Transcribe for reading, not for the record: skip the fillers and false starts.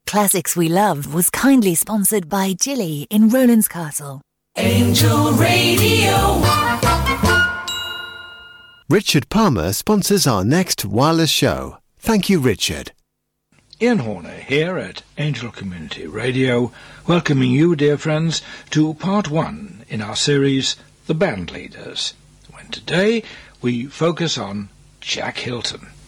Classics We Love was kindly sponsored by Jilly in Roland's Castle. Angel Radio. Richard Palmer sponsors our next wireless show. Thank you, Richard. Ian Horner here at Angel Community Radio, welcoming you, dear friends, to part 1 in our series, The Band Leaders, when today we focus on Jack Hilton.